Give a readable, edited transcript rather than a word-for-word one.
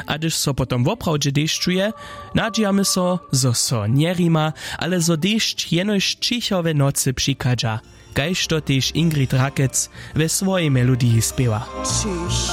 a gdyż so potom woprawdźe dešćuje, nadźijamy so njerima, ale zo dešć jenož čichowe nocy přikadža, kajž to tež Ingrid Rakec ve svojej melodii spěwa.